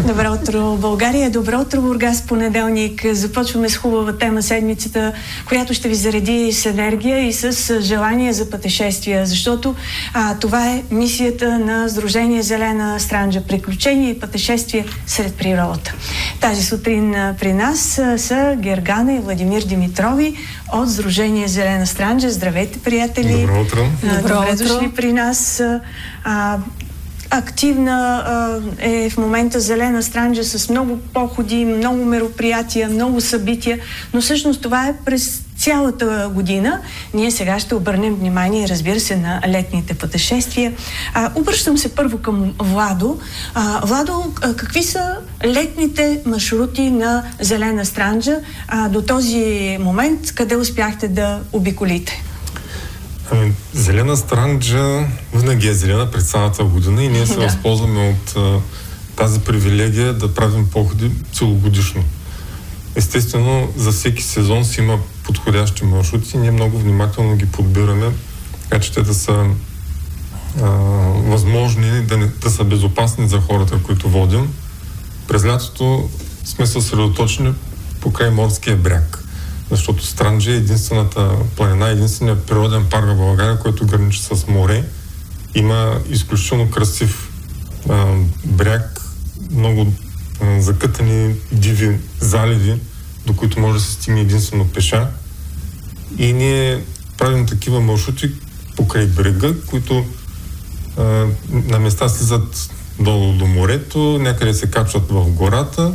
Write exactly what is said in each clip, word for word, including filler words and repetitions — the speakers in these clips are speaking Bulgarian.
Добро утро, България. Добро утро, Бургас. Понеделник. Започваме с хубава тема седмицата, която ще ви зареди с енергия и с желание за пътешествия, защото а, това е мисията на Сдружение Зелена Странджа. Приключения и пътешествия сред природата. Тази сутрин а, при нас а, са Гергана и Владимир Димитрови от Сдружение Зелена Странджа. Здравейте, приятели. Добро утро. А, Добро добре утро. дошли при нас. А, Активна а, е в момента Зелена Странджа с много походи, много мероприятия, много събития, но всъщност това е през цялата година. Ние сега ще обърнем внимание, разбира се, на летните пътешествия. А, обръщам се първо към Владо. А, Владо, а, какви са летните маршрути на Зелена Странджа а, до този момент, къде успяхте да обиколите? Ами, Зелена Странджа винаги е зелена през цялата година и ние се Да. възползваме от а, тази привилегия да правим походи целогодишно. Естествено, за всеки сезон си има подходящи маршрути и ние много внимателно ги подбираме, така че те да са а, възможни, да, не, да са безопасни за хората, които водим. През лятото сме съсредоточени покрай морския бряг, защото Странджа е единствената планина, единственият природен парк в България, който граничи с море. Има изключително красив а, бряг, много а, закътани диви заливи, до които може да се стигне единствено пеша. И ние правим такива маршрути покрай брега, които а, на места слизат долу до морето, някъде се качват в гората.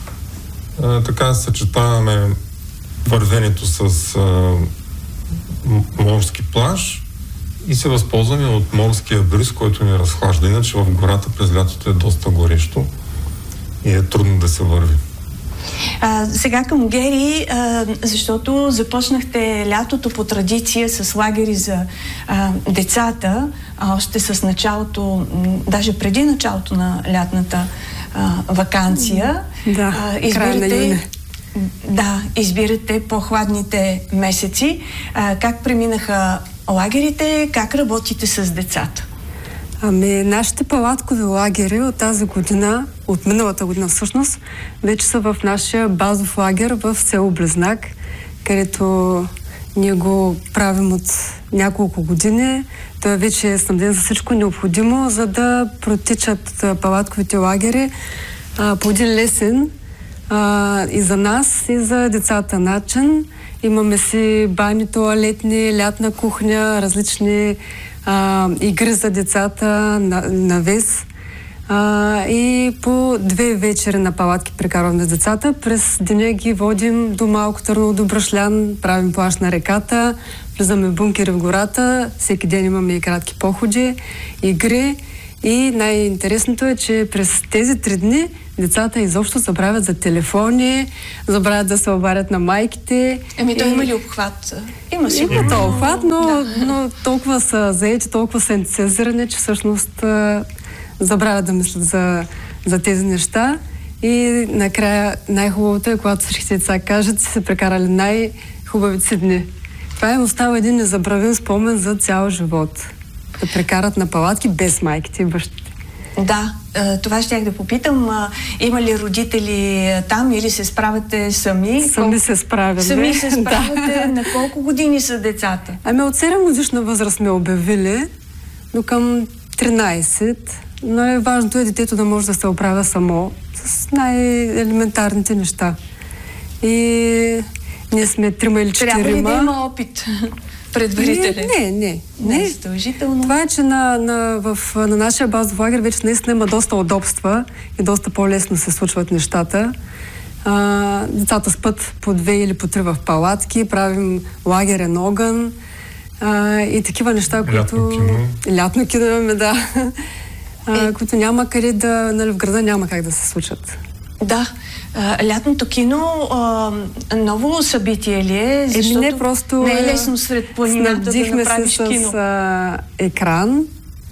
А, така съчетаваме вървенето с а, морски плаж и се възползваме от морския бриз, който ни разхлажда. Иначе в гората през лятото е доста горещо и е трудно да се върви. А, сега към Гери, а, защото започнахте лятото по традиция с лагери за а, децата, а още с началото, м, даже преди началото на лятната а, ваканция. Да, а, края на юни. Да, избирате по-хладните месеци. А, как преминаха лагерите, как работите с децата? Ами, нашите палаткови лагери от тази година, от миналата година всъщност, вече са в нашия базов лагер в село Близнак, където ние го правим от няколко години. Той вече е снабден за всичко необходимо, за да протичат а, палатковите лагери а, по един лесен а, и за нас, и за децата начин. Имаме си бани, тоалетни, лятна кухня, различни а, игри за децата, на, навес. А, и по две вечери на палатки прекарваме с децата. През деня ги водим до Малко Търново, до Брашлян, правим плаж на реката, влизаме в бункери в гората, всеки ден имаме и кратки походи, игри. И най-интересното е, че през тези три дни децата изобщо забравят за телефони, забравят да се обадят на майките. Еми, той и... има ли обхват? Има си. Има то обхват, но, Да. но толкова са заети, толкова са ентусиазирани, че всъщност а, забравят да мислят за, за тези неща. И накрая най-хубавото е, когато всички деца кажат, че са прекарали най-хубавите си дни. Това им остава един незабравим спомен за цял живот. Да прекарат на палатки без майките и бащите. Да, това щях да попитам. Има ли родители там или се справяте сами? Сами Колко... се справяме. Сами се справяте. Да. На колко години са децата? Ами от седем годишна възраст сме обявили, до към тринайсет. Но е важното е детето да може да се оправя само с най-елементарните неща. И ние сме трима или четирима. Трябва ли да има опит предварителен? Не, не, не. Не е задължително. Това е, че на, на, в, на нашия базов лагер вече наистина има доста удобства и доста по-лесно се случват нещата. А, децата спят по две или по три в палатки, правим лагерен огън а, и такива неща, които... Лятно кино. Лятно кино имаме, да. А, е... които няма къде да... Нали, в града няма как да се случат. Да. А, лятното кино а, ново събитие ли е? Еми не, просто... Не е лесно сред планината да направиш се кино. с а, екран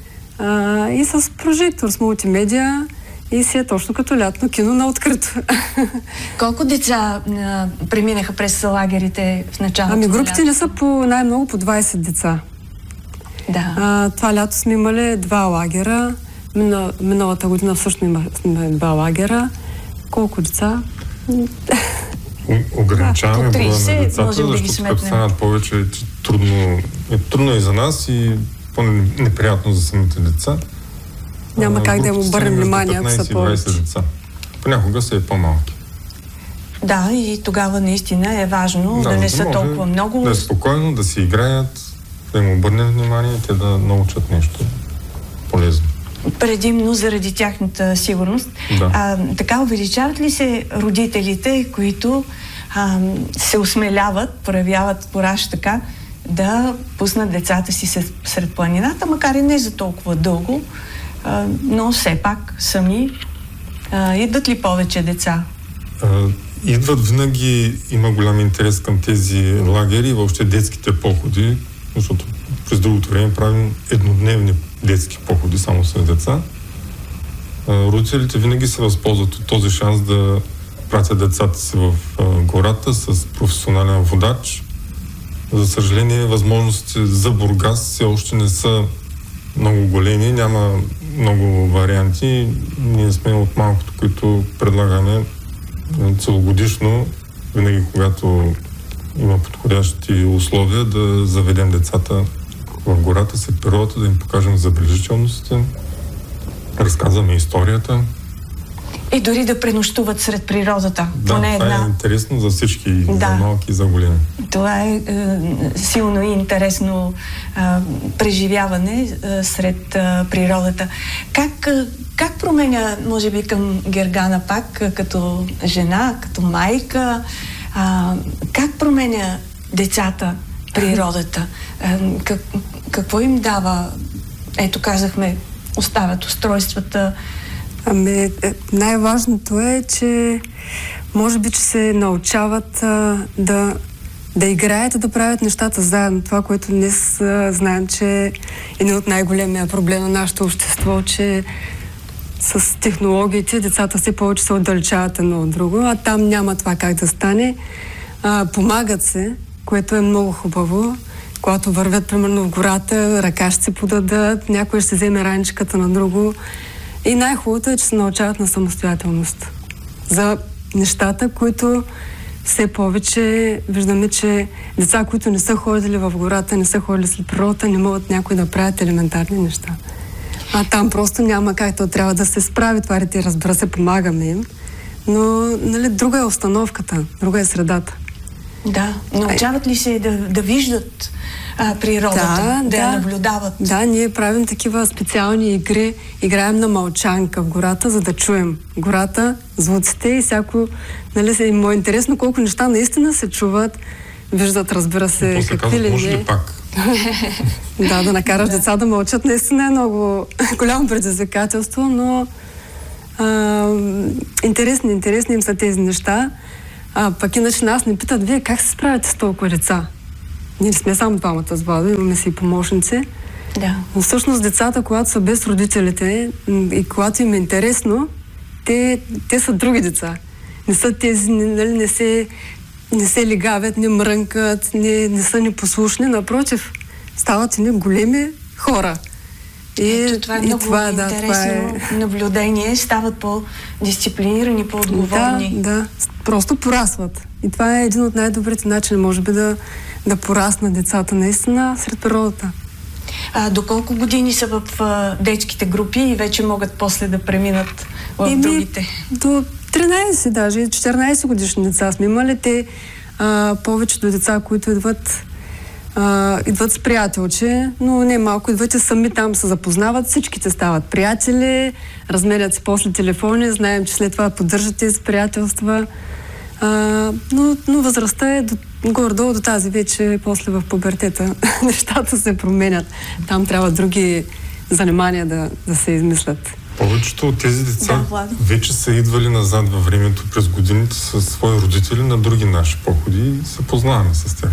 а, и с прожектор, с мултимедия и си е точно като лятно кино на открито. Колко деца а, преминаха през лагерите в началото? Ами групите не са по най-много по двайсет деца. Да. А, това лято сме имали два лагера. Мина, миналата година всъщност имахме два лагера. Колко деца? Ограничаваме да, броя на децата, да защото като станат повече, е трудно, е трудно и за нас и по-неприятно за самите деца. Няма как да им обърнем внимание, ако са повече. Деца. Понякога са и по-малки. Да, и тогава наистина е важно да, да не са толкова много. Да е спокойно, да си играят, да им обърнем внимание и те да научат нещо полезно. Предимно заради тяхната сигурност. Да. А, така увеличават ли се родителите, които а, се осмеляват, проявяват пораж така, да пуснат децата си сред планината, макар и не за толкова дълго, а, но все пак сами а, идват ли повече деца? А, идват винаги, има голям интерес към тези лагери и въобще детските походи, защото през другото време правим еднодневни детски походи само с деца. Родителите винаги се възползват от този шанс да пратят децата си в гората с професионален водач. За съжаление, възможностите за Бургас все още не са много големи, няма много варианти. Ние сме от малкото, които предлагаме целогодишно, винаги когато има подходящи условия, да заведем децата в гората, след природата, да им покажем забележителностите, разказваме историята. И дори да пренощуват сред природата. Да, поне това една. е интересно за всички, да. За малки и за големи. Това е, е силно и интересно е, преживяване е, сред е, природата. Как, е, как променя, може би към Гергана пак, е, като жена, като майка, е, как променя децата природата? Е, как, какво им дава? Ето, казахме, оставят устройствата. Ами, най-важното е, че може би, че се научават а, да, да играят и да правят нещата заедно. Това, което днес а, знаем, че е един от най-големия проблем на нашето общество, че с технологиите децата все повече се отдалечават едно от друго, а там няма това как да стане. А, помагат се, което е много хубаво. Когато вървят, примерно, в гората, ръка ще се подадат, някой ще се вземе раничката на друго. И най-хубавото е, че се научават на самостоятелност. За нещата, които все повече виждаме, че деца, които не са ходили в гората, не са ходили след природата, не могат някои да правят елементарни неща. А там просто няма как, то трябва да се справи това дете, разбира се, помагаме им. Но, нали, друга е установката, друга е средата. Да, научават ли се да, да виждат а, природата, да, да я наблюдават? Да, ние правим такива специални игри, играем на мълчанка в гората, за да чуем гората, звуците и всяко, нали, е му интересно колко неща наистина се чуват, виждат, разбира се, после какви ли може не. ли пак? Да, да накараш деца да мълчат, наистина е много голямо предизвикателство, но а, интересни, интересни им са тези неща. А пък иначе нас не питат, вие как се справяте с толкова деца? Ние сме само двамата с Владо, имаме си помощници. Да. Но всъщност децата, когато са без родителите и когато им е интересно, те, те са други деца. Не са тези, нали, не се, не се лигавят, не мрънкат, не, не са непослушни. Напротив, стават едни големи хора. И, Ето, това е много това, интересно да, това е... наблюдение. Стават по-дисциплинирани, по-отговорни. Да, да. Просто порасват. И това е един от най-добрите начини, може би, да, да пораснат децата наистина сред природата. А доколко години са в а, детските групи и вече могат после да преминат в Еми, другите? До тринайсет, даже четиринайсет годишни деца сме имали. Те а, повечето деца, които идват Uh, идват с приятелче, но не малко идват и сами там се запознават, всичките стават приятели, разменят си после телефони, знаем, че след това поддържат тези приятелства, uh, но, но възрастта е до, горе-долу до тази вече, после в пубертета нещата се променят. Там трябва други занимания да, да се измислят. Повечето от тези деца да, вече са идвали назад във времето през годините със свои родители на други наши походи и се познаваме с тях.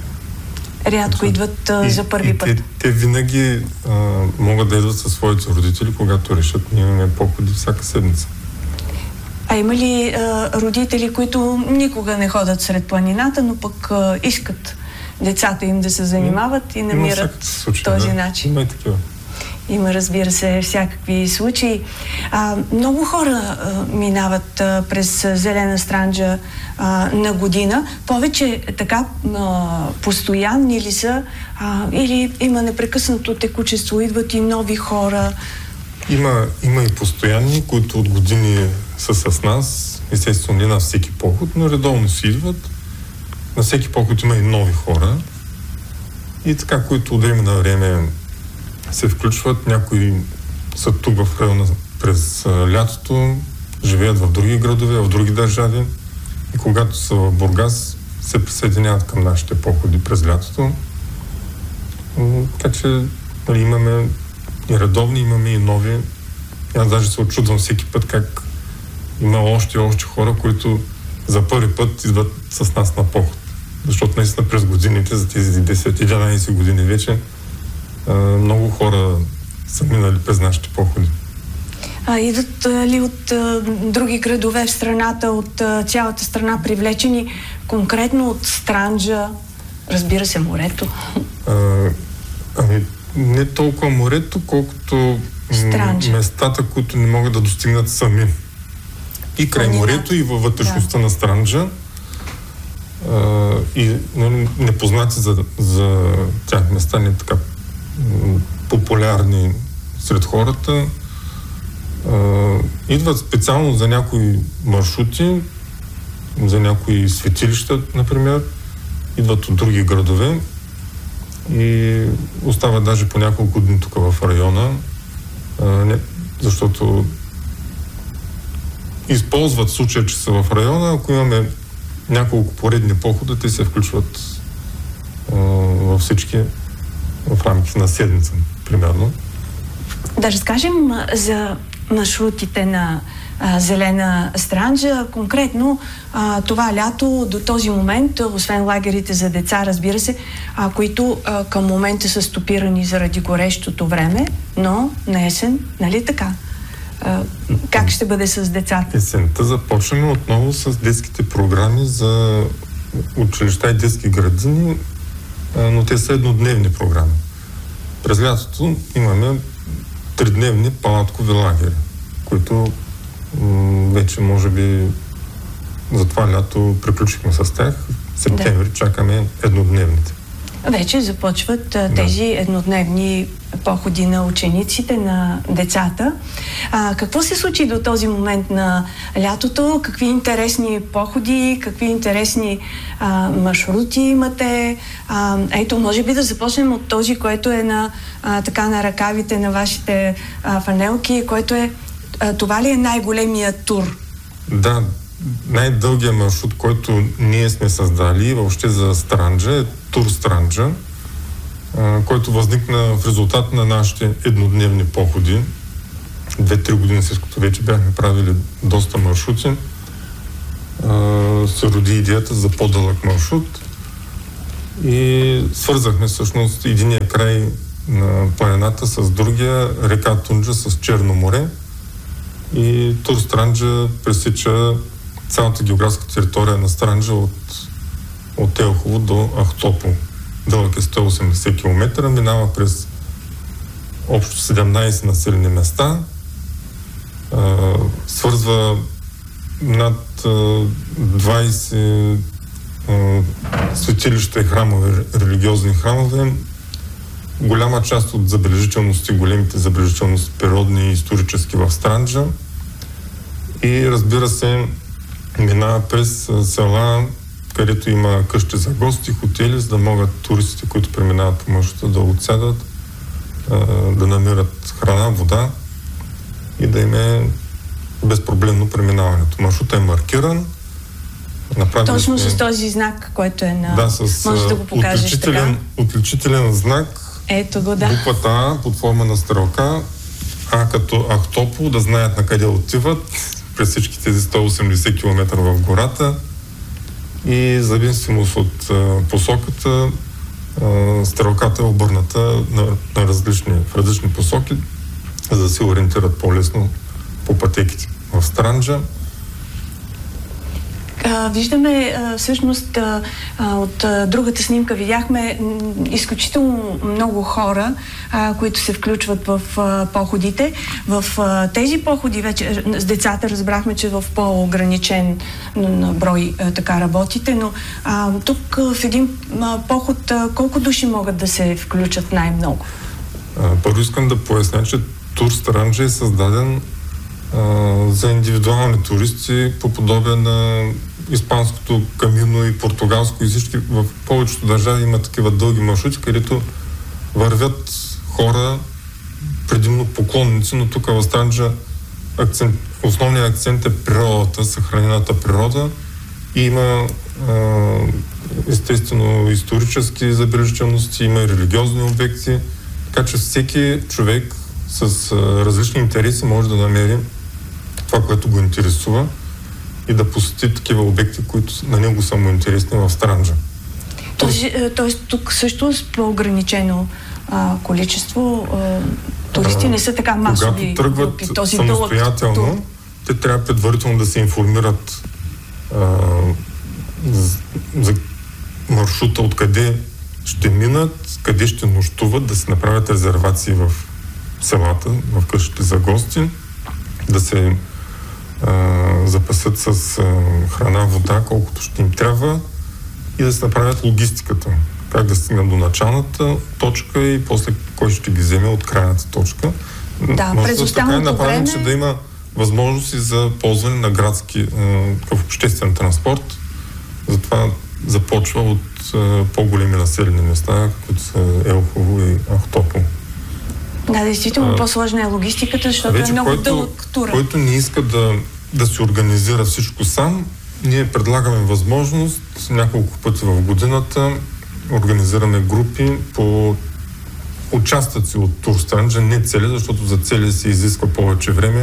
Рядко идват а, и, за първи и път. Те, те винаги а, могат да идват със своите родители, когато решат. Ние имаме походи всяка седмица. А има ли а, родители, които никога не ходят сред планината, но пък а, искат децата им да се занимават и намират случай, този да. начин? Има и такива. има, разбира се, всякакви случаи. А, много хора а, минават а, през Зелена Странджа а, на година. Повече така а, постоянни ли са а, или има непрекъснато текучество, идват и нови хора? Има, има и постоянни, които от години са с нас. Естествено, не на всеки поход, но редовно си идват. На всеки поход има и нови хора. И така, които от време на време се включват. Някои са тук в района през лятото, живеят в други градове, в други държави. И когато са в Бургас, се присъединяват към нашите походи през лятото. Така че нали, имаме и редовни, имаме и нови. Аз даже се очудвам всеки път как има още и още хора, които за първи път идват с нас на поход. Защото наистина през годините, за тези десет-единайсет години вече, много хора са минали през нашите походи. А, идват ли от а, други градове в страната, от а, цялата страна привлечени, конкретно от Странджа, разбира се, морето? А, ами, не толкова морето, колкото Странджа. Местата, които не могат да достигнат сами. И край Планина. Морето, и във вътрешността да. на Странджа. А, и нали, непознати за, за тях места, не така популярни сред хората. А, идват специално за някои маршрути, за някои светилища, например. Идват от други градове и остават даже по няколко дни тук в района, а, не, защото използват случая, че са в района. Ако имаме няколко поредни похода, те се включват а, във всички в рамките на седмица, примерно. Да разкажем за маршрутите на а, Зелена Странджа. Конкретно а, това лято до този момент, освен лагерите за деца, разбира се, а, които а, към момента са стопирани заради горещото време, но на есен, нали така? А, как ще бъде с децата? Есента започваме отново с детските програми за училища и детски градини, но те са еднодневни програми. През лятото имаме тридневни палаткови лагери, които м- вече може би за това лято приключихме с тях. В септември да. Чакаме еднодневните. Вече започват а, тези да. еднодневни походи на учениците, на децата. А, какво се случи до този момент на лятото? Какви интересни походи, какви интересни а, маршрути имате? А, ето, може би да започнем от този, който е на, а, така, на ръкавите на вашите а, фанелки, който е, а, това ли е най-големият тур? Да, най-дългият маршрут, който ние сме създали въобще за Странджа е Тур Странджа, който възникна в резултат на нашите еднодневни походи. Две-три години след като вече бяхме правили доста маршрути, се роди идеята за по-дълъг маршрут и свързахме всъщност единия край на планината с другия, река Тунджа с Черно море, и Тур Странджа пресича цялата географска територия на Странджа от, от Елхово до Ахтопол. Дълъг е сто и осемдесет километра, минава през общо седемнайсет населени места, а, свързва над а, двайсет а, светилища и храмове, религиозни храмове. Голяма част от забележителности, големите забележителности, природни и исторически в Странджа. И разбира се, минава през села, където има къщи за гости, хотели, за да могат туристите, които преминават по маршрута, да отсядат, да намират храна, вода и да им е безпроблемно преминаването. Маршрутът е маркиран. Точно сме... с този знак, който е на... Да, с може да го покажеш отличителен, така. Отличителен знак. Ето го, да. Буквата А под форма на стрелка, А като Ахтопол, да знаят на къде отиват през всички тези сто и осемдесет километра в гората. И в зависимост от а, посоката, а, стрелката е обърната на, на различни, в различни посоки, за да се ориентират по-лесно по пътеките в Странджа. А, виждаме а, всъщност а, от а, другата снимка видяхме м, изключително много хора, а, които се включват в а, походите. В а, тези походи вече с децата разбрахме, че в по-ограничен н- брой а, така работите, но а, тук а, в един а, поход а, колко души могат да се включат най-много? А, първо искам да поясня, че Тур Странджа е създаден а, за индивидуални туристи по подобие на испанското камино и португалско и всички. В повечето държави има такива дълги маршрути, където вървят хора, предимно поклонници, но тук в Странджа акцент, основният акцент е природата, съхранената природа и има а, естествено исторически забележителности, има и религиозни обекти, така че всеки човек с а, различни интереси може да намери това, което го интересува и да посети такива обекти, които на него са му интересни в Странджа. Тоест тук също с по-ограничено а, количество а, туристи не са така масови. Когато тръгват групи, този самостоятелно, те трябва предварително да се информират а, за, за маршрута, откъде ще минат, къде ще нощуват, да се направят резервации в селата, в къщите за гости, да се а, запасят с а, храна, вода, колкото ще им трябва и да се направят логистиката. Как да стигнат до началната точка и после кой ще ги вземе от крайната точка. Да, може през да така е направим, време... че да има възможности за ползване на градски в обществен транспорт. Затова започва от а, по-големи населени места, които са Елхово и Ахтопол. Да, действително по-сложна е логистиката, защото вече е много който, дълъг тур. Който не иска да, да се организира всичко сам, ние предлагаме възможност няколко пъти в годината организираме групи по участъци от Тур Странджа, не цели, защото за цели се изисква повече време.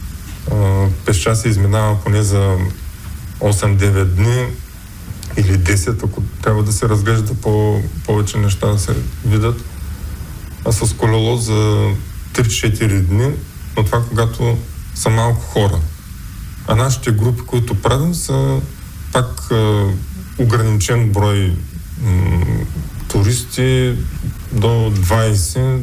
Пеша се изминава поне за осем-девет дни или десет, ако трябва да се разглежда по повече неща да се видят. А с колело за три-четири дни, но това когато са малко хора. А нашите групи, които правим, са пак а, ограничен брой м- туристи до двайсет.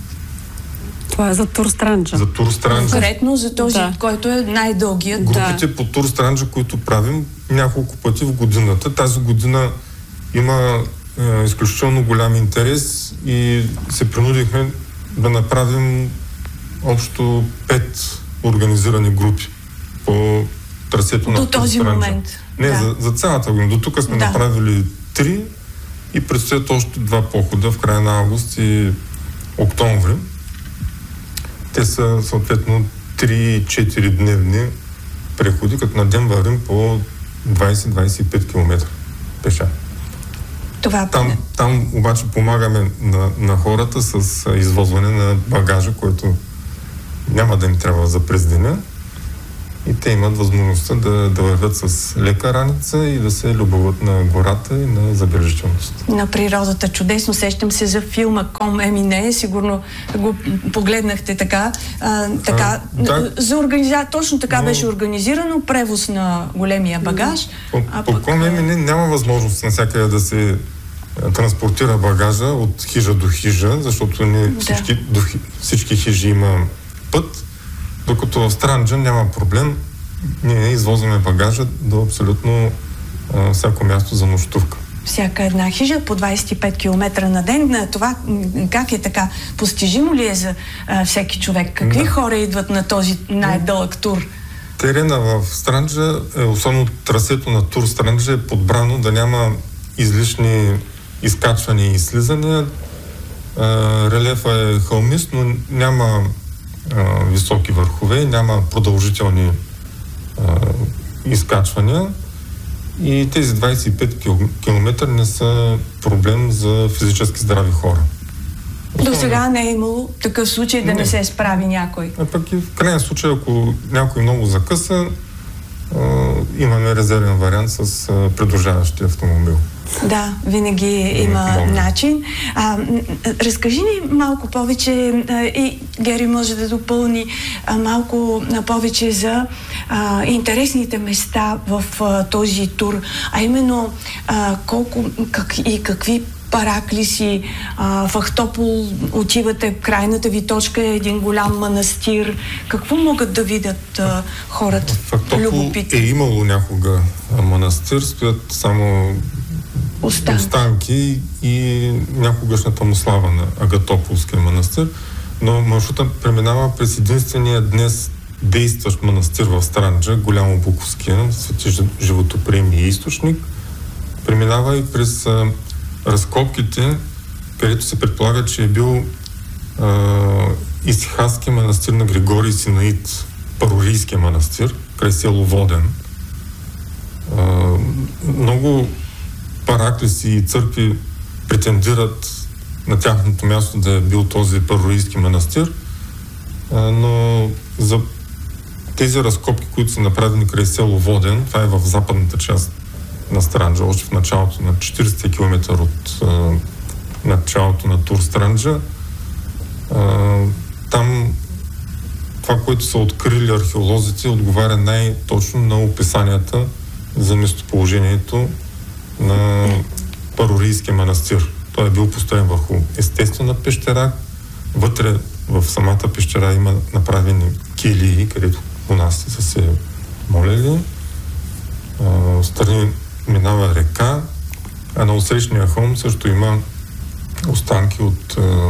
Това е за Тур Странджа. За Тур Странджа. Конкретно за този, да. който е най-дългият. Групите да. по Тур Странджа, които правим няколко пъти в годината. Тази година има е, изключително голям интерес и се принудихме да направим общо пет организирани групи по трасето на До Тур този Странджа. момент. Не, да. за, за цялата година. До тук сме да. направили три и предстоят още два похода в края на август и октомври. Те са съответно три-четири дневни преходи, като на ден вървим по двайсет-двайсет и пет километра пеша. Това Там, там обаче помагаме на, на хората с извозване на багажа, който няма да им трябва за през деня. И те имат възможността да, да вървят с лека раница и да се любоват на гората и на забележителност. На природата. Чудесно. Сещам се за филма Ком Емине. Сигурно го погледнахте така. А, така а, да. За организа... Точно така Но... беше организирано. Превоз на големия багаж. По, а по пък... Ком Емине няма възможност навсякъде да се транспортира багажа от хижа до хижа, защото не да. всички, до, всички хижи има път. Докато в Странджа няма проблем, ние извозваме багажа до абсолютно а, всяко място за нощувка. Всяка една хижа по двайсет и пет километра на ден. Това как е така? Постижимо ли е за а, всеки човек? Какви да. хора идват на този най-дълъг тур? Терена в Странджа, е, особено трасето на Тур Странджа е подбрано да няма излишни изкачвания и слизания. А, релефа е хълмист, но няма Uh, високи върхове, няма продължителни uh, изкачвания и тези двайсет и пет километра не са проблем за физически здрави хора. До сега не е имало такъв случай да не, не се справи някой. А пък и в крайен случай, ако някой много закъса, uh, имаме резервен вариант с uh, придружаващия автомобил. Да, винаги има Мога. начин. А, разкажи ни малко повече а, и Гери може да допълни а, малко а, повече за а, интересните места в а, този тур, а именно а, колко как, и какви параклиси. А, в Ахтопол отивате, крайната ви точка е един голям манастир. Какво могат да видят а, хората? В Ахтопол Любопитни. е имало някога манастир, стоят само Останки. останки и някогашната му слава на Агатополския манастир, но маршрута преминава през единствения днес действащ манастир в Странджа, Голямо Буковския, Свети животоприемния източник. Преминава и през а, разкопките, където се предполага, че е бил а, исихастски манастир на Григорий Синаид, Парорийския манастир, край село Воден. А, много параклиси и църкви претендират на тяхното място да е бил този парорийски манастир, а, но за тези разкопки, които са направени край село Воден, това е в западната част на Странджа, още в началото на четиридесети километър от а, началото на тур Странджа. А, там това, което са открили археолозите, отговаря най-точно на описанията за местоположението на Парорийския манастир. Той е бил построен върху естествена пещера. Вътре в самата пещера има направени келии, където монасти са се молели. А, страни минава река, а на отсрещния холм също има останки от а,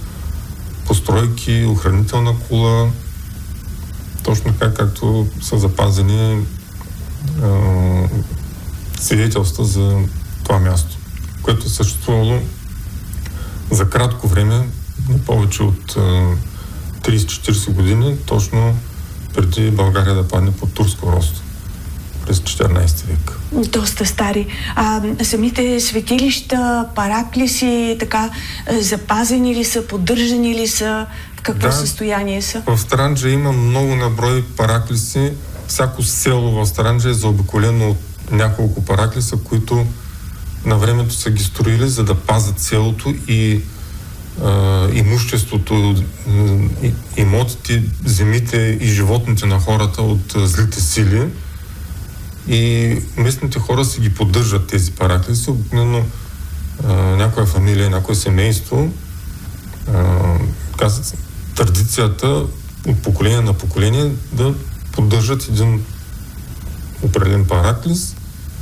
постройки, охранителна кула, точно така, както са запазени а, свидетелства за това място, което е съществувало за кратко време, не повече от а, тридесет-четиридесет години, точно преди България да падне под турско робство през четиринадесети век. Доста стари. А, самите светилища, параклиси, така, запазени ли са, поддържани ли са, в какво да, състояние са? В Странджа има много наброй параклиси. Всяко село в Странджа е заобиколено от няколко параклиса, които на времето са ги строили, за да пазят селото и а, имуществото, и, имотите, земите и животните на хората от а, злите сили. И местните хора си ги поддържат тези параклиси. Обикновено някоя фамилия, някое семейство а, казват, традицията от поколение на поколение да поддържат един определен параклис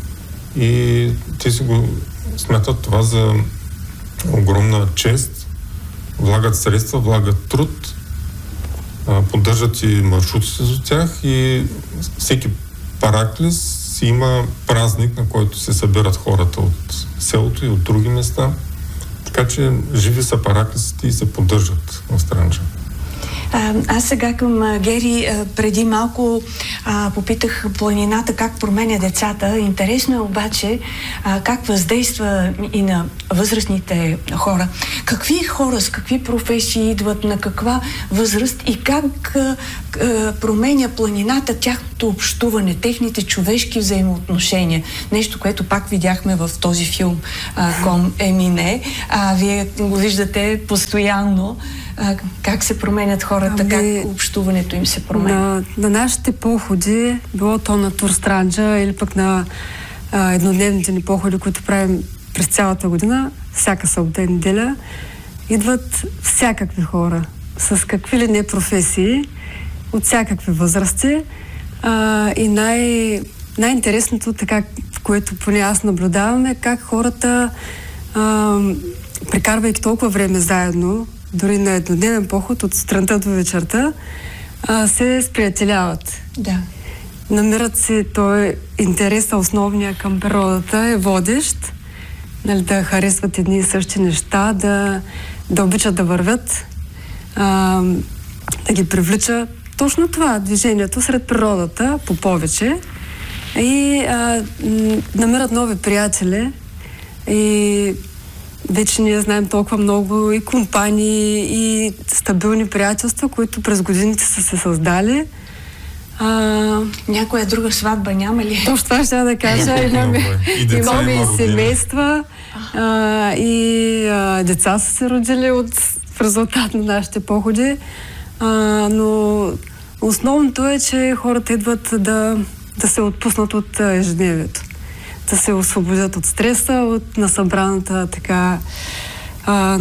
и те си го смятат това за огромна чест, влагат средства, влагат труд, а, поддържат и маршрутите за тях и всеки параклис си има празник, на който се събират хората от селото и от други места. Така че живи са параклисите и се поддържат в Странджа. А, аз сега към а, Гери а, преди малко а, попитах планината как променя децата. Интересно е обаче а, как въздейства и на възрастните хора. Какви хора с какви професии идват, на каква възраст и как а, а, променя планината тяхното общуване, техните човешки взаимоотношения. Нещо, което пак видяхме в този филм а, Ком Емине. А, вие го виждате постоянно. А, как се променят хората, ами, как общуването им се променя? На, на нашите походи, било то на тур Странджа или пък на а, еднодневните ни походи, които правим през цялата година, всяка събота и неделя, идват всякакви хора, с какви ли не професии, от всякакви възрасти. А, и най- най-интересното, така, което поне аз наблюдавам, е как хората, а, прекарвайки толкова време заедно, дори на еднодневен поход от сутринта до вечерта, а, се сприятеляват. Да. Намират се, той интереса основния към природата е водещ, нали, да харесват едни и същи неща, да, да обичат да вървят, а, да ги привлича точно това, движението сред природата по повече и а, намират нови приятели и вече ние знаем толкова много и компании, и стабилни приятелства, които през годините са се създали. А, някоя друга сватба няма ли? Точно това ще да кажа. Имаме и, деца, имаме има и семейства, а, и а, деца са се родили от, в резултат на нашите походи. А, но основното е, че хората идват да, да се отпуснат от ежедневието. Да се освободят от стреса, от насъбраната така а,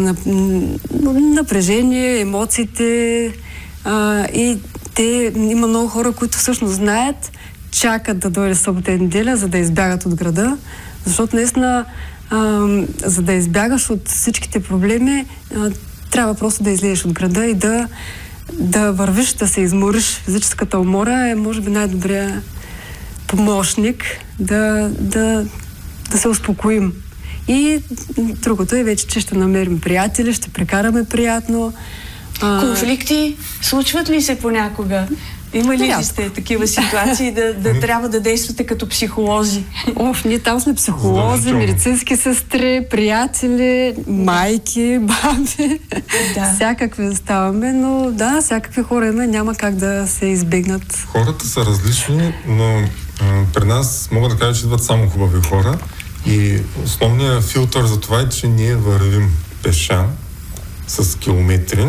напрежение, емоциите. А, и те, има много хора, които всъщност знаят, чакат да дойде събота и неделя, за да избягат от града. Защото наистина, а, за да избягаш от всичките проблеми, а, трябва просто да излезеш от града и да, да вървиш, да се измориш. Физическата умора е, може би, най-добрият помощник да, да, да се успокоим. И другото е вече, че ще намерим приятели, ще прекараме приятно. Конфликти случват ли се понякога? Има ли да. сте такива ситуации да, да трябва да действате като психолози? Оф, ние там сме психолози, медицински сестри, приятели, майки, баби. Да. Всякакви ставаме, но да, всякакви хора има, няма как да се избегнат. Хората са различни, но а, при нас мога да кажа, че идват само хубави хора и основният филтър за това е, че ние вървим пеша с километри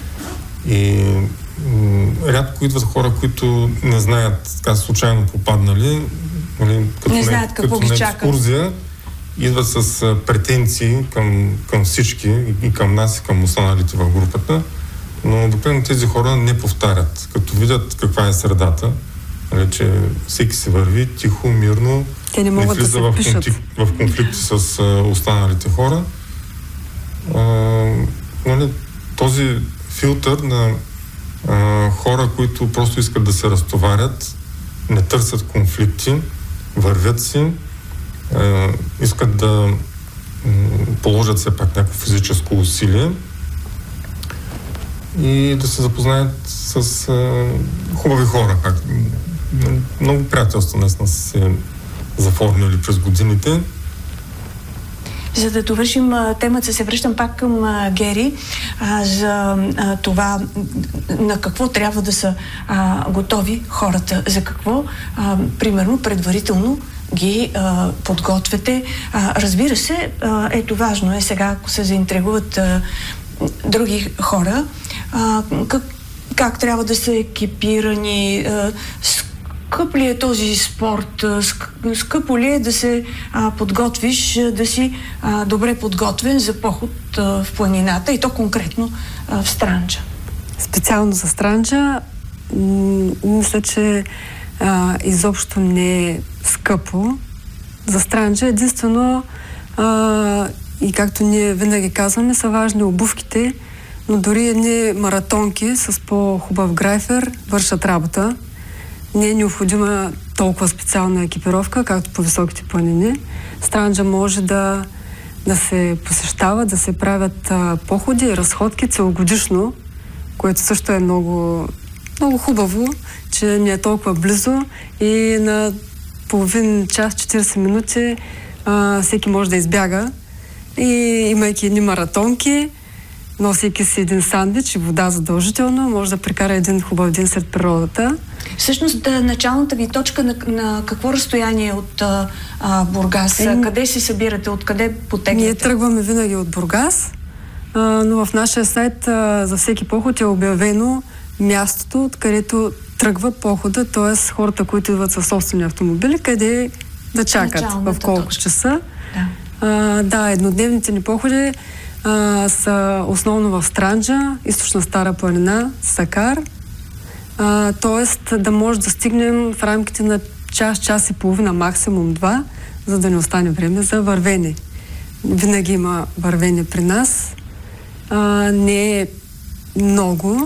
и м- рядко идват хора, които не знаят, така случайно попаднали, нали, като не знаят какво ги чака. Екскурзия, идват с а, претенции към, към всички, и, и към нас, и към останалите в групата, но обикновено тези хора не повтарят. Като видят каква е средата, нали, че всеки се върви тихо, мирно, те не могат не влиза да се в, конфликт, в конфликти с а, останалите хора. А, нали, този филтър на а, хора, които просто искат да се разтоварят, не търсят конфликти, вървят си, а, искат да м- положат все пак някакво физическо усилие и да се запознаят с а, хубави хора. Как, много приятелства наистина са се заформили през годините. За да довършим а, темата, се връщам пак към а, Гери а, за а, това на какво трябва да са а, готови хората, за какво, а, примерно, предварително ги а, подготвяте. А, разбира се, а, ето важно е сега, ако се заинтригуват а, други хора, а, как, как трябва да са екипирани, а, скъп ли е този спорт, скъпо ли е да се а, подготвиш, да си а, добре подготвен за поход а, в планината и то конкретно а, в Странджа? Специално за Странджа, м- мисля, че а, изобщо не е скъпо. За Странджа единствено а, и както ние винаги казваме, са важни обувките, но дори едни маратонки с по-хубав грайфер вършат работа. Не е необходима толкова специална екипировка, както по високите планини. Странджа може да, да се посещава, да се правят а, походи и разходки целогодишно, което също е много, много хубаво, че не е толкова близо и на половин час, четирийсет минути а, всеки може да избяга. И имайки едни маратонки, носейки си един сандвич и вода задължително, може да прекара един хубав ден сред природата. Всъщност, началната ви точка на, на какво разстояние от а, Бургас? Е, къде се събирате? Откъде потегляте? Ние тръгваме винаги от Бургас, а, но в нашия сайт а, за всеки поход е обявено мястото, откъдето тръгва похода, т.е. хората, които идват със собствени автомобили, къде да чакат, в колко точка. часа. Да. А, да, еднодневните ни походи а, са основно в Странджа, източна Стара планина, Сакар. А, тоест да може да стигнем в рамките на час, час и половина, максимум два, за да не остане време за вървене. Винаги има вървене при нас. А, не е много,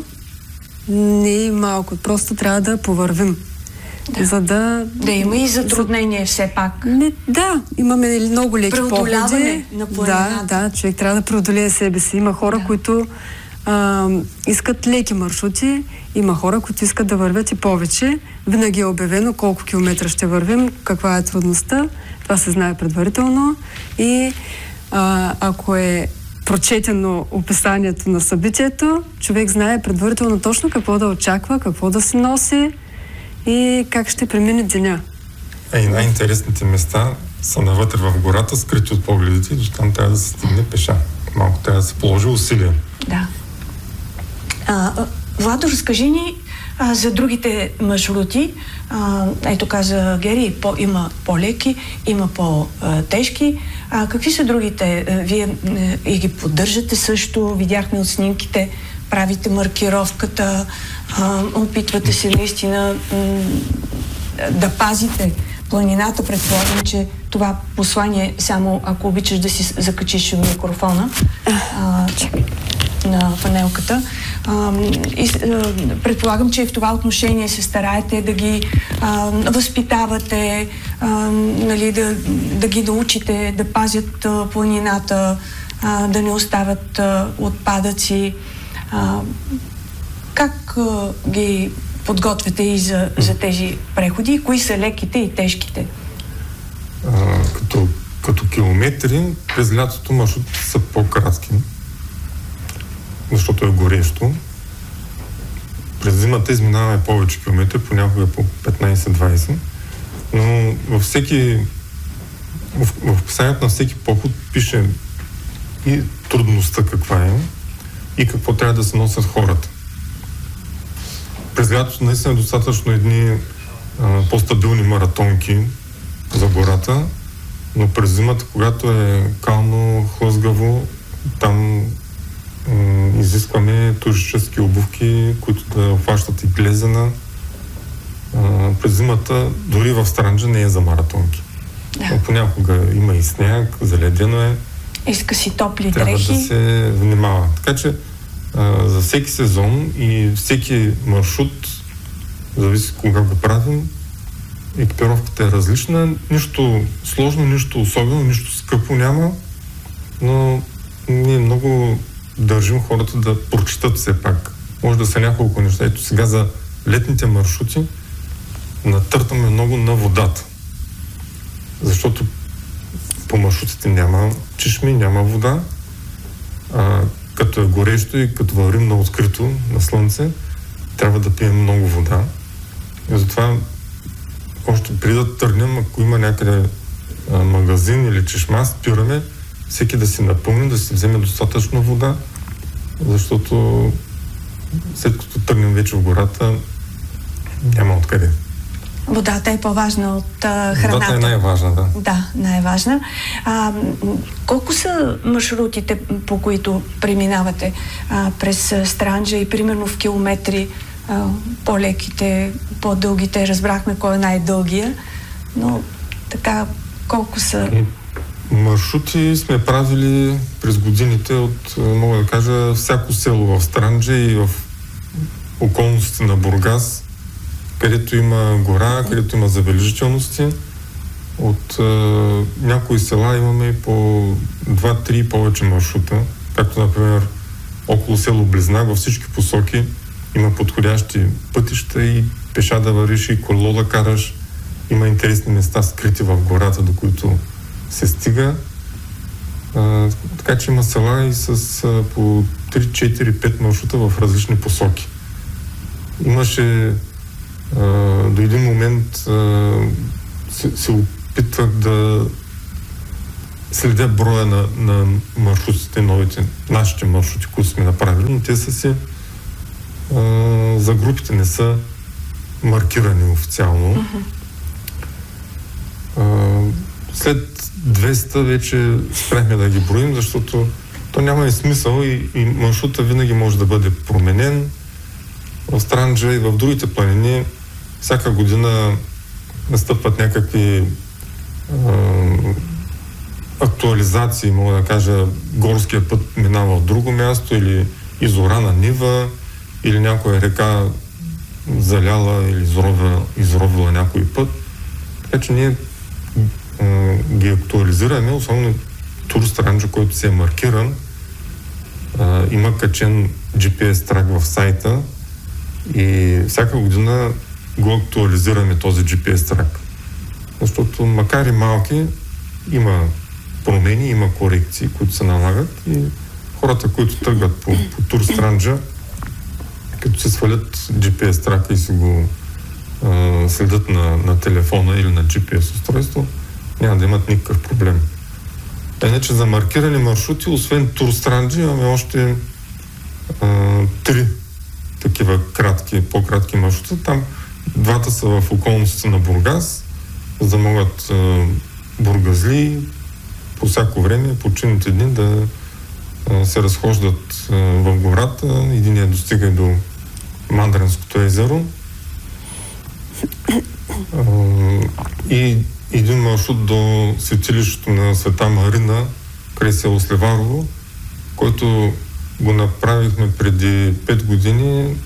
не е малко, просто трябва да повървим. Да. За да... да има и затруднение все пак. Не, да, имаме много леки походи. На планината. Да, да, човек трябва да преодолее себе си. Има хора, да. които а, искат леки маршрути, има хора, които искат да вървят и повече. Винаги е обявено колко километра ще вървим, каква е трудността. Това се знае предварително. И а, ако е прочетено описанието на събитието, човек знае предварително точно какво да очаква, какво да се носи и как ще премине деня. А и най-интересните места са навътре в гората, скрити от погледите, и до там трябва да се стигне пеша. Малко трябва да се положи усилия. Да. А, Владо, разкажи ни а, за другите маршрути. А, ето каза Гери, по, има по-леки, има по-тежки. А, какви са другите? А, вие а, и ги поддържате също, видяхме от снимките, правите маркировката, а, опитвате се наистина м, да пазите планината. Предполагам, че това послание, само ако обичаш да си закачиш микрофона а, на панелката. А, и, а, предполагам, че в това отношение се стараете да ги а, възпитавате, а, нали, да, да ги научите да пазят а, планината, а, да не оставят а, отпадъци. А, как а, ги подготвяте и за, за тези преходи? Кои са леките и тежките? А, като, като километри, през лятото маршрутите са по-кратки, защото е горещо. През зимата изминаваме повече километри, понякога по петнайсет-двайсет, но във всеки, в, в описанието на всеки поход пише и трудността каква е, и какво трябва да се носят хората. През лятото наистина е достатъчно едни а, по-стабилни маратонки за гората, но през зимата, когато е кално, хлъзгаво, там м- изискваме туристически обувки, които да обхващат и глезена. А, през зимата, дори в Странджа, не е за маратонки. Да. Но понякога има и сняг, заледено е. Иска си топли Трябва дрехи. да се внимава. Така че а, за всеки сезон и всеки маршрут, зависи кога го правим, екипировката е различна. Нищо сложно, нищо особено, нищо скъпо няма, но ние много държим хората да прочитат все пак. Може да са няколко неща. Ето сега за летните маршрути натъртаме много на водата. Защото по маршрутите няма чешми, няма вода. А, като е горещо и като вървим на открито, на слънце, трябва да пием много вода. И затова още преди да тръгнем, ако има някъде а, магазин или чешма, спираме всеки да си напълни, да си вземе достатъчно вода, защото след като тръгнем вече в гората, няма откъде. Водата е по-важна от а, храната. Водата е най-важна, да. Да, най-важна. А, колко са маршрутите, по които преминавате а, през Странджа и примерно в километри? А, по-леките, по-дългите, разбрахме кой е най-дългия, но така, колко са? И маршрути сме правили през годините от, мога да кажа, всяко село в Странджа и в околностите на Бургас, където има гора, където има забележителности. От е, някои села имаме и по два-три повече маршрута, както например около село Близнак във всички посоки има подходящи пътища и пеша да вървиш и колело да караш. Има интересни места скрити в гората, до които се стига. А, така че има села и с а, по три-четири-пет маршрута в различни посоки. Имаше а, до един момент а, се, се опитвах да следя броя на, на маршрутите, новите, нашите маршрути, които сме направили, но те са си а, за групите не са маркирани официално. Uh-huh. А, след двеста вече спряхме да ги броим, защото то няма и смисъл и, и маршрута винаги може да бъде променен. В Странджа и в другите планини всяка година настъпват някакви а, актуализации, мога да кажа, горския път минава от друго място или изора на нива, или някоя река заляла или изровила, изровила някой път. Така че ние а, ги актуализираме, особено Тур Странджа, който се е маркиран. А, има качен джи пи ес трак в сайта и всяка година го актуализираме този джи пи ес трак. Защото макар и малки, има промени, има корекции, които се налагат и хората, които тръгват по, по Тур Странджа, като се свалят джи пи ес трака и си го а, следят на, на телефона или на джи пи ес устройство, няма да имат никакъв проблем. Иначе за маркирани маршрути, освен Турстранджи, имаме още а, три такива кратки, по-кратки маршрути. Там двата са в околностите на Бургас, за да могат а, бургазли по всяко време, по чинните дни да а, се разхождат а, в гората. Единият достига и до Мандренското езеро. А, и един маршрут до светилището на Света Марина, край село Сливарово, който го направихме преди пет години,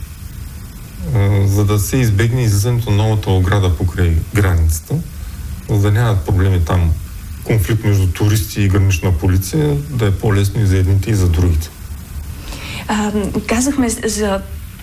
а, за да се избегне излизането на новата ограда покрай границата, за да нямат проблеми там, конфликт между туристи и гранична полиция, да е по-лесно и за едните и за другите. А, казахме за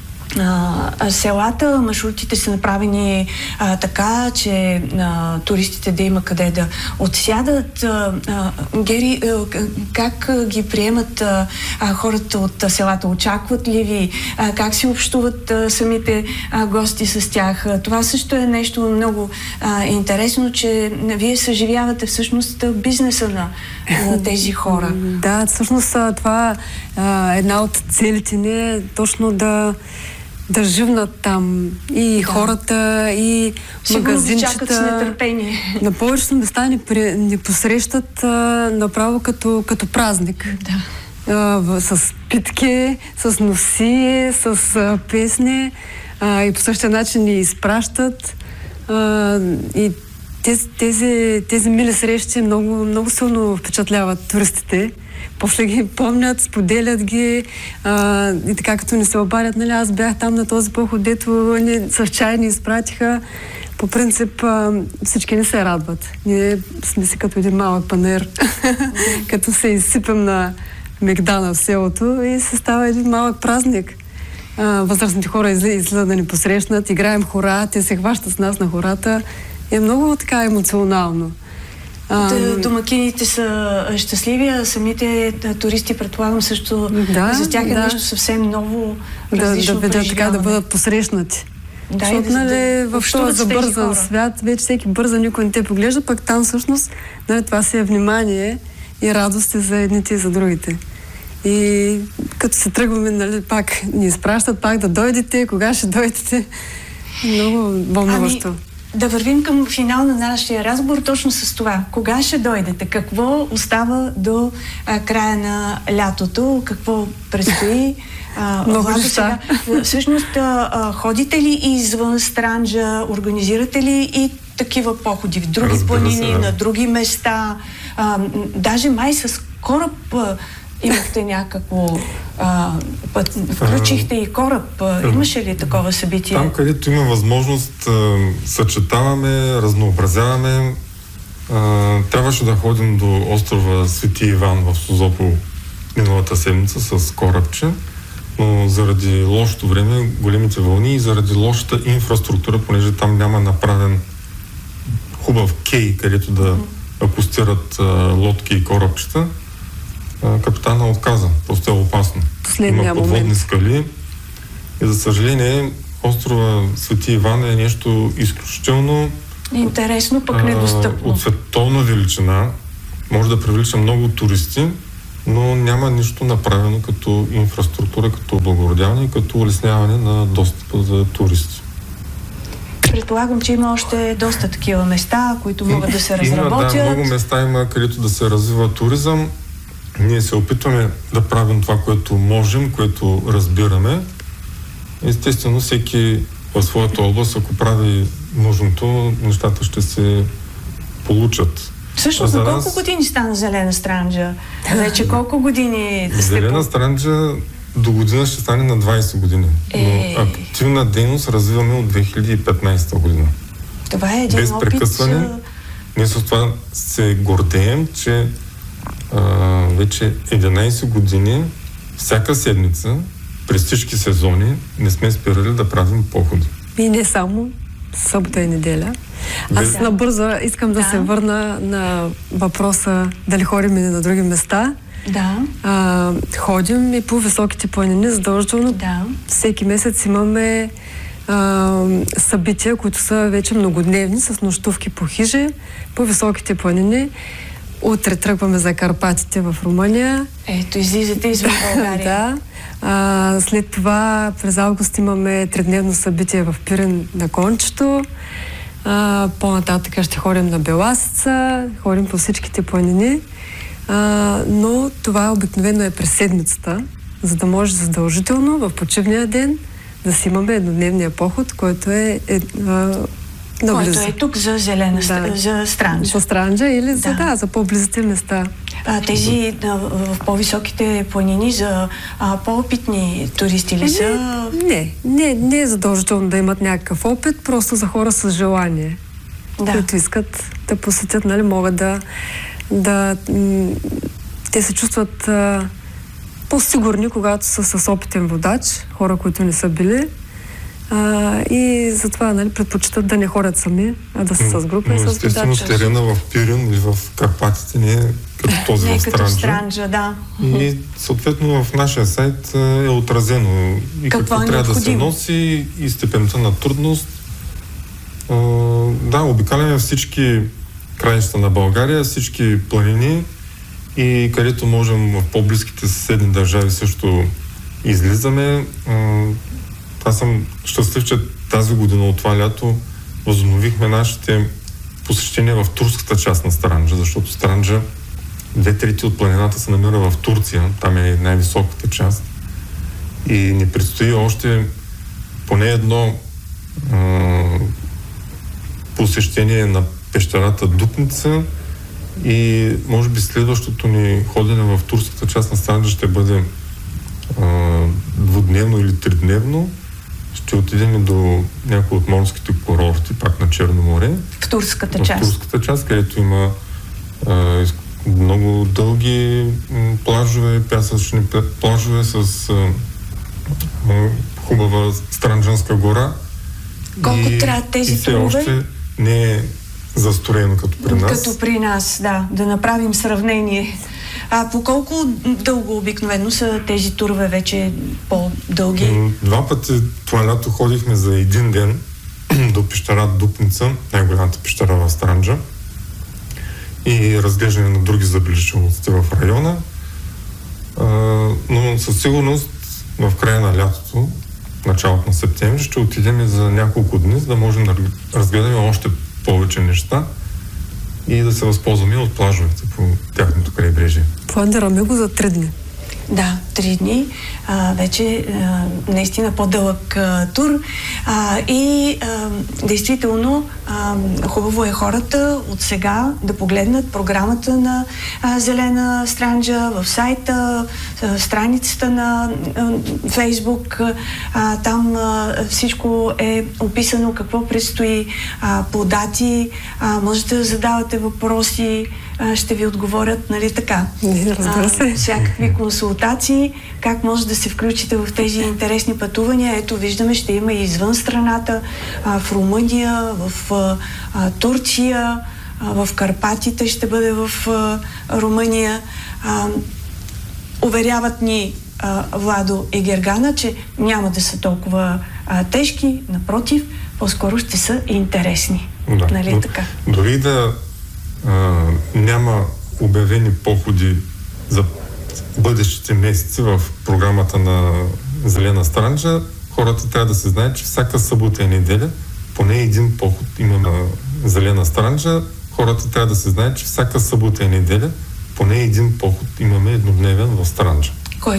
а, селата, маршрутите са направени а, така, че а, туристите да има къде да отсядат. А, а, Гери, а, как а, ги приемат а, а, хората от а, селата? Очакват ли ви? А, как си общуват а, самите а, гости с тях? А, това също е нещо много а, интересно, че вие съживявате всъщност бизнеса на, на тези хора. Да, всъщност това е една от целите ни е точно да да живнат там и да. хората, и сигурно магазинчета. Чакат с нетърпение. На повечето места ни, при, ни посрещат а, направо като, като празник. Да. А, с питки, с носи, с а, песни а, и по същия начин ни изпращат. А, и тези, тези, тези мили срещи много, много силно впечатляват туристите. После ги помнят, споделят ги а, и така като не се обадят, нали, аз бях там на този поход, дето ни с чай ни изпратиха. По принцип а, всички не се радват. Ние сме си като един малък панер, като се изсипем на мегдана в селото и се става един малък празник. А, възрастните хора излизат да ни посрещнат, играем хора, те се хващат с нас на хората. Е много така емоционално. Да, домакините са щастливи, а самите туристи, предполагам, също да, за тях е да. нещо съвсем ново, да, различно да, да, така да бъдат посрещнати. Да, защото, да, нали, да, в този забързан свят, вече всеки бърза, никой не те поглежда, пък там всъщност, нали, това си е внимание и радост за едните и за другите. И като се тръгваме, нали, пак ни изпращат, пак да дойдете, кога ще дойдете. Много вълнуващо. Ами, да вървим към финал на нашия разговор точно с това. Кога ще дойдете? Какво остава до а, края на лятото? Какво предстои? А, Много неща. Всъщност, а, а, ходите ли извън Странджа? Организирате ли и такива походи в други Разбира планини, се, да. на други места? А, даже май с кораб а, имахте някакво... А, път, включихте и кораб. Имаше ли такова събитие? Там, където има възможност, съчетаваме, разнообразяваме. Трябваше да ходим до острова Свети Иван в Созопол миналата седмица с корабче, но заради лошото време, големите вълни и заради лошата инфраструктура, понеже там няма направен хубав кей, където да акустират лодки и корабчета, капитана отказа. Просто е опасно. Последния Има подводни момент. скали и за съжаление острова Свети Иван е нещо изключително интересно, пък недостъпно. От световна величина. Може да привлича много туристи, но няма нищо направено като инфраструктура, като облагородяване и като улесняване на достъпа за туристи. Предполагам, че има още доста такива места, които могат да се разработят. Има, да, много места има, където да се развива туризъм. Ние се опитваме да правим това, което можем, което разбираме. Естествено, всеки в своята област, ако прави нужното, нещата ще се получат. Всъщност, за на нас... колко години стана Зелена Странджа? Вече колко години сте... Зелена Странджа до година ще стане на двайсет години. Е... Но активна дейност развиваме от две хиляди и петнайсета година. Това е един без опит... прекъсване. Ние с това се гордеем, че а, вече единайсет години, всяка седмица, през всички сезони, не сме спирали да правим походи. И не само събота и неделя. Аз да. набързо искам да, да се върна на въпроса дали ходим и на други места. Да. А, ходим и по високите планини задължително. Да. Всеки месец имаме а, събития, които са вече многодневни, с нощувки по хижи, по високите планини. Утре тръгваме за Карпатите в Румъния. Ето, излизате извън България. Да. А, след това през август имаме тридневно събитие в Пирин на Кончето. А, по-нататък ще ходим на Беласица, ходим по всичките планини. А, но това обикновено е през седмицата, за да може задължително в почивния ден да си имаме еднодневния поход, който е, е а, Който е тук за зелена, да. за Странджа. За Странджа или да. за, да, за по-близите места. А, тези а, в по-високите планини за а, по-опитни туристи ли са? Не, не, не е задължително да имат някакъв опит, просто за хора с желание, да. които искат да посетят, нали, могат да, да м- те се чувстват а, по-сигурни, когато са с опитен водач, хора, които не са били. А, и затова, нали, предпочитат да не ходят сами, а да са с група и с водача. Естествено, терена в Пирин или в Карпатите не е като този в Странджа. Странджа, да. И съответно в нашия сайт е отразено и какво, какво трябва да се носи и степента на трудност. А, да, обикаляме всички краища на България, всички планини и където можем в по-близките съседни държави също излизаме. А, Аз съм щастлив, че тази година от това лято възобновихме нашите посещения в турската част на Странджа, защото Странджа, две трети от планината се намира в Турция, там е най-високата част. И ни предстои още поне едно а, посещение на пещерата Дупница и може би следващото ни ходене в турската част на Странджа ще бъде а, двудневно или тридневно. Ще отидем до някои от морските курорти, пак на Черно море. В турската в част. В турската част, където има а, много дълги м, плажове, пясъчни плажове с а, а, хубава Странджанска гора. Колко и, трябва тези турове? И все още не е застроено като при нас. Като при нас, да. Да направим сравнение. А по колко дълго обикновено са тези турове вече по-дълги? Два пъти това лято ходихме за един ден до пещера Дупница, най-голямата пещера в Странджа, и разглеждане на други забележителности в района. А, но със сигурност в края на лятото, началото на септември, ще отидем за няколко дни, за да можем да разгледаме още повече неща и да се възползваме от плажовете по тяхното крайбрежие. Планираме го за три дни. Да, три дни. А, вече а, наистина по-дълъг а, тур. А, и а, действително а, хубаво е хората от сега да погледнат програмата на а, Зелена Странджа в сайта, а, страницата на а, Фейсбук. А, там а, всичко е описано какво предстои а, по дати. А, можете да задавате въпроси, а, ще ви отговорят, нали така? Не, разбира се. А, всякакви консултации, как може да се включите в тези интересни пътувания. Ето, виждаме, ще има и извън страната, а, в Румъния, в а, Турция, а, в Карпатите ще бъде в а, Румъния. А, уверяват ни а, Владо и Гергана, че няма да са толкова а, тежки, напротив, по-скоро ще са интересни. Да, нали но, така? Дори да а, няма обявени походи за бъдещите месеци в програмата на Зелена Странджа, хората трябва да се знаят, че всяка събота и неделя поне един поход има на Зелена Странджа. Хората трябва да се знаят, че всяка събота и неделя поне един поход имаме еднодневен в Странджа.